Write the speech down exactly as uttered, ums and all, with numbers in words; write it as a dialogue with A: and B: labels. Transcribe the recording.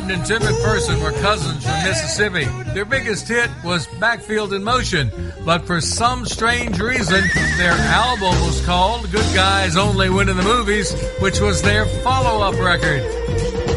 A: Martin and Tim McPherson were cousins from Mississippi. Their biggest hit was Backfield in Motion, but for some strange reason, their album was called Good Guys Only Win in the Movies, which was their follow-up record.